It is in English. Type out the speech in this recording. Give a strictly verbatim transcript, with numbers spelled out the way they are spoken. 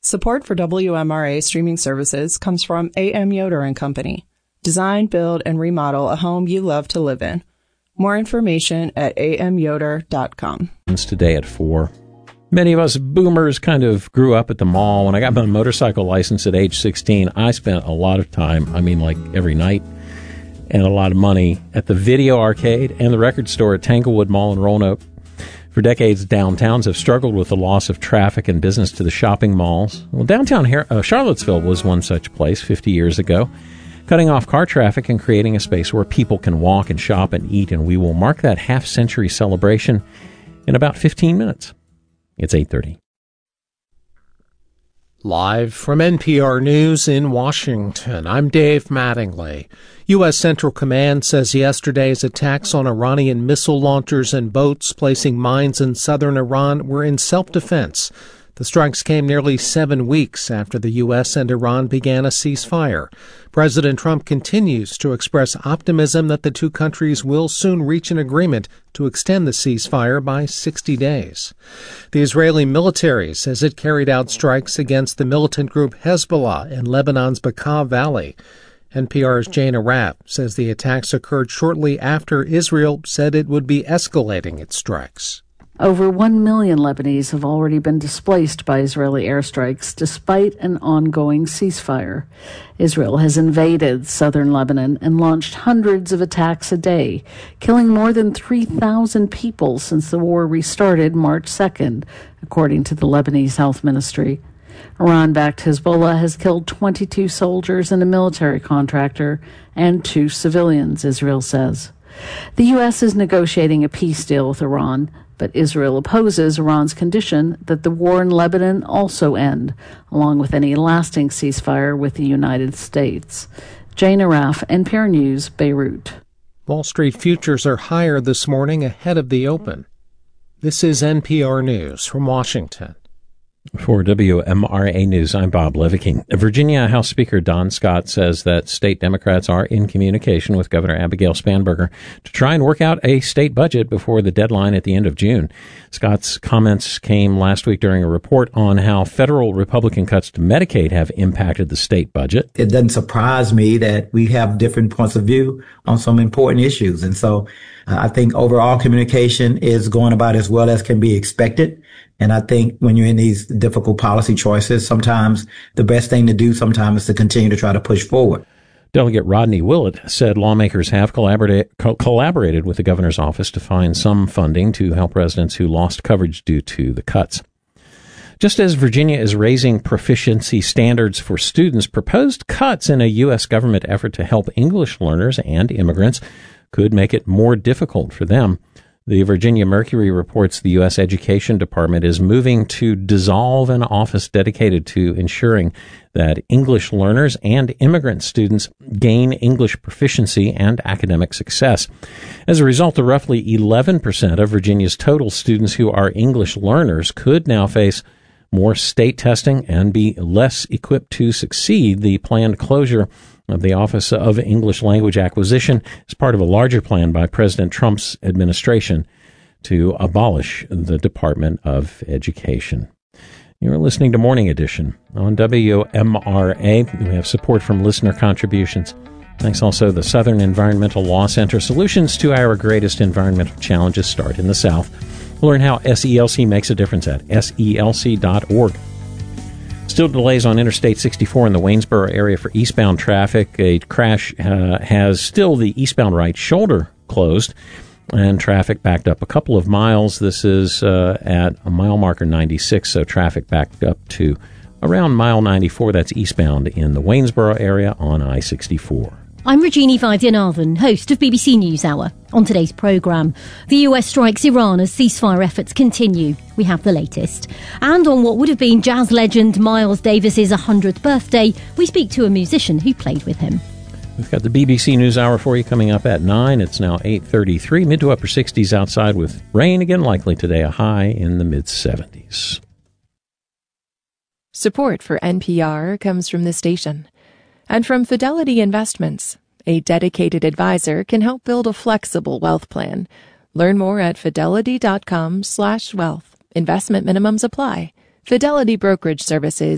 Support for W M R A streaming services comes from A M Yoder and Company. Design, build, and remodel a home you love to live in. More information at a m yoder dot com. Today at four. Many of us boomers kind of grew up at the mall. When I got my motorcycle license at age sixteen, I spent a lot of time, I mean like every night, and a lot of money at the video arcade and the record store at Tanglewood Mall in Roanoke. For decades, downtowns have struggled with the loss of traffic and business to the shopping malls. Well, downtown Her- uh, Charlottesville was one such place fifty years ago, cutting off car traffic and creating a space where people can walk and shop and eat, and we will mark that half-century celebration in about fifteen minutes. It's eight thirty. Live from N P R News in Washington, I'm Dave Mattingly. U S. Central Command says yesterday's attacks on Iranian missile launchers and boats placing mines in southern Iran were in self-defense. The strikes came nearly seven weeks after the U S and Iran began a ceasefire. President Trump continues to express optimism that the two countries will soon reach an agreement to extend the ceasefire by sixty days. The Israeli military says it carried out strikes against the militant group Hezbollah in Lebanon's Bekaa Valley. N P R's Jana Raff says the attacks occurred shortly after Israel said it would be escalating its strikes. Over one million Lebanese have already been displaced by Israeli airstrikes, despite an ongoing ceasefire. Israel has invaded southern Lebanon and launched hundreds of attacks a day, killing more than three thousand people since the war restarted March second, according to the Lebanese Health Ministry. Iran-backed Hezbollah has killed twenty-two soldiers and a military contractor and two civilians, Israel says. The U S is negotiating a peace deal with Iran, but Israel opposes Iran's condition that the war in Lebanon also end, along with any lasting ceasefire with the United States. Jana Raff, N P R News, Beirut. Wall Street futures are higher this morning ahead of the open. This is N P R News from Washington. For W M R A News, I'm Bob Leviking. Virginia House Speaker Don Scott says that state Democrats are in communication with Governor Abigail Spanberger to try and work out a state budget before the deadline at the end of June. Scott's comments came last week during a report on how federal Republican cuts to Medicaid have impacted the state budget. It doesn't surprise me that we have different points of view on some important issues. And so uh, I think overall communication is going about as well as can be expected. And I think when you're in these difficult policy choices, sometimes the best thing to do sometimes is to continue to try to push forward. Delegate Rodney Willett said lawmakers have collaborated, co- collaborated with the governor's office to find some funding to help residents who lost coverage due to the cuts. Just as Virginia is raising proficiency standards for students, proposed cuts in a U S government effort to help English learners and immigrants could make it more difficult for them. The Virginia Mercury reports the U S Education Department is moving to dissolve an office dedicated to ensuring that English learners and immigrant students gain English proficiency and academic success. As a result, the roughly eleven percent of Virginia's total students who are English learners could now face more state testing and be less equipped to succeed. The planned closure of the Office of English Language Acquisition is part of a larger plan by President Trump's administration to abolish the Department of Education. You're listening to Morning Edition on W M R A. We have support from listener contributions. Thanks also to the Southern Environmental Law Center. Solutions to our greatest environmental challenges start in the South. Learn how S E L C makes a difference at S E L C dot org. Still delays on Interstate sixty-four in the Waynesboro area for eastbound traffic. A crash uh, has still the eastbound right shoulder closed and traffic backed up a couple of miles. This is uh, at a mile marker ninety-six, so traffic backed up to around mile ninety-four. That's eastbound in the Waynesboro area on I sixty-four. I'm Regina Vaidyanathan, host of B B C NewsHour. On today's programme, the U S strikes Iran as ceasefire efforts continue. We have the latest. And on what would have been jazz legend Miles Davis's one hundredth birthday, we speak to a musician who played with him. We've got the B B C NewsHour for you coming up at nine. It's now eight thirty-three. Mid to upper sixties outside with rain again likely today, a high in the mid seventies. Support for N P R comes from this station. And from Fidelity Investments, a dedicated advisor can help build a flexible wealth plan. Learn more at fidelity dot com slash wealth. Investment minimums apply. Fidelity Brokerage Services.